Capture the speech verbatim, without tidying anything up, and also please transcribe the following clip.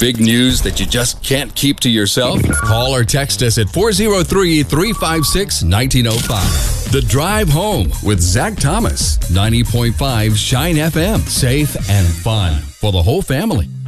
Big news that you just can't keep to yourself? Call or text us at four oh three, three five six, one nine oh five. The Drive Home with Zach Thomas, ninety point five Shine F M. Safe and fun for the whole family.